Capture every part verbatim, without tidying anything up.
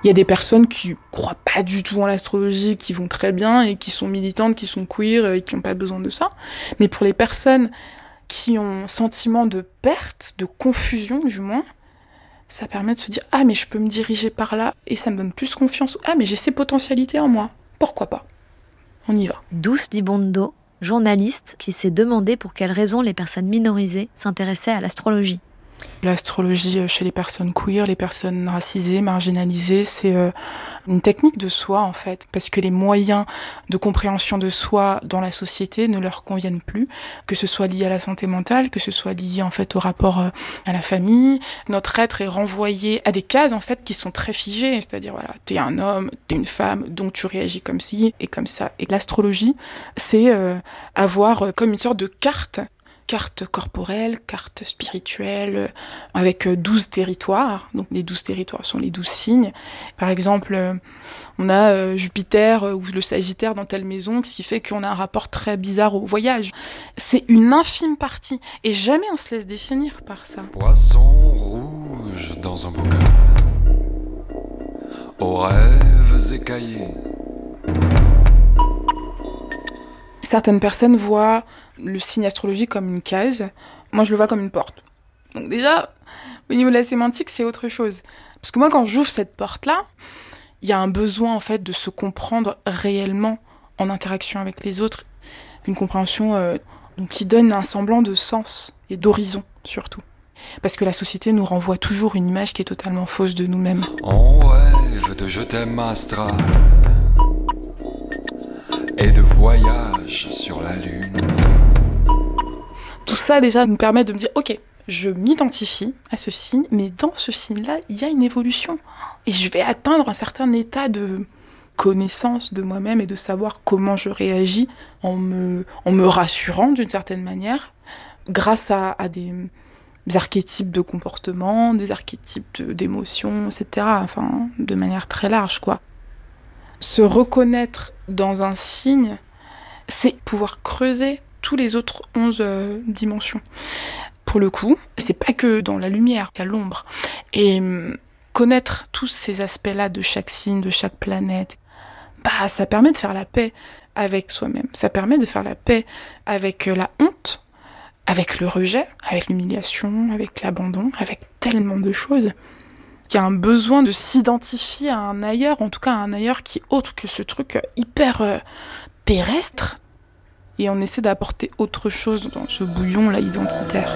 Il y a des personnes qui croient pas du tout en l'astrologie, qui vont très bien et qui sont militantes, qui sont queer et qui n'ont pas besoin de ça. Mais pour les personnes qui ont un sentiment de perte, de confusion du moins, ça permet de se dire « Ah, mais je peux me diriger par là et ça me donne plus confiance. Ah, mais j'ai ces potentialités en moi. Pourquoi pas ? On y va. » Douce Dibondo, journaliste qui s'est demandé pour quelles raisons les personnes minorisées s'intéressaient à l'astrologie. L'astrologie chez les personnes queer, les personnes racisées, marginalisées, c'est euh, une technique de soi en fait, parce que les moyens de compréhension de soi dans la société ne leur conviennent plus, que ce soit lié à la santé mentale, que ce soit lié en fait au rapport euh, à la famille. Notre être est renvoyé à des cases en fait qui sont très figées, c'est-à-dire voilà, t'es un homme, t'es une femme, donc tu réagis comme ci et comme ça. Et l'astrologie, c'est euh, avoir euh, comme une sorte de carte carte corporelle, carte spirituelle, avec douze territoires. Donc les douze territoires sont les douze signes. Par exemple, on a Jupiter ou le Sagittaire dans telle maison, ce qui fait qu'on a un rapport très bizarre au voyage. C'est une infime partie. Et jamais on se laisse définir par ça. Poisson rouge dans un bocal, aux rêves écaillés. Certaines personnes voient le signe astrologique comme une case. Moi, je le vois comme une porte. Donc déjà, au niveau de la sémantique, c'est autre chose. Parce que moi, quand j'ouvre cette porte-là, il y a un besoin, en fait, de se comprendre réellement en interaction avec les autres. Une compréhension euh, donc, qui donne un semblant de sens et d'horizon, surtout. Parce que la société nous renvoie toujours une image qui est totalement fausse de nous-mêmes. On rêve de je t'aime astral et de voyage sur la lune. Tout ça, déjà, nous permet de me dire, ok, je m'identifie à ce signe, mais dans ce signe-là, il y a une évolution. Et je vais atteindre un certain état de connaissance de moi-même et de savoir comment je réagis en me, en me rassurant d'une certaine manière, grâce à, à des, des archétypes de comportement, des archétypes de, d'émotions, et cetera. Enfin, de manière très large, quoi. Se reconnaître dans un signe, c'est pouvoir creuser tous les autres onze euh, dimensions. Pour le coup, c'est pas que dans la lumière, il y a l'ombre. Et hum, connaître tous ces aspects-là de chaque signe, de chaque planète, bah, ça permet de faire la paix avec soi-même. Ça permet de faire la paix avec la honte, avec le rejet, avec l'humiliation, avec l'abandon, avec tellement de choses. Il y a un besoin de s'identifier à un ailleurs, en tout cas à un ailleurs qui est autre que ce truc hyper euh, terrestre. Et on essaie d'apporter autre chose dans ce bouillon-là identitaire.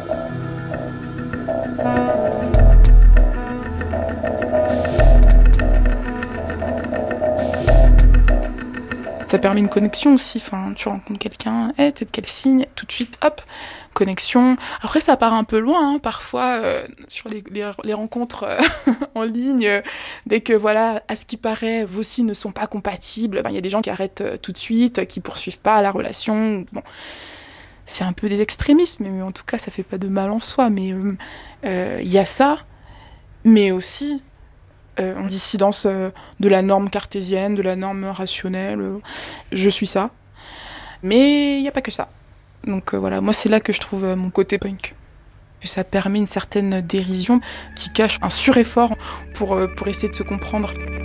Ça permet une connexion aussi, enfin, tu rencontres quelqu'un, hey, t'es de quel signe, tout de suite, hop, connexion. Après, ça part un peu loin, hein, parfois, euh, sur les, les, les rencontres euh, en ligne, euh, dès que, voilà, à ce qui paraît, vos signes ne sont pas compatibles, ben, y a des gens qui arrêtent euh, tout de suite, euh, qui poursuivent pas la relation, bon. C'est un peu des extrémismes, mais en tout cas, ça fait pas de mal en soi, mais il euh, y a ça, mais aussi... Euh, en dissidence euh, de la norme cartésienne, de la norme rationnelle. Euh, je suis ça. Mais il n'y a pas que ça. Donc euh, voilà, moi c'est là que je trouve euh, mon côté punk. Ça permet une certaine dérision qui cache un sureffort pour, euh, pour essayer de se comprendre.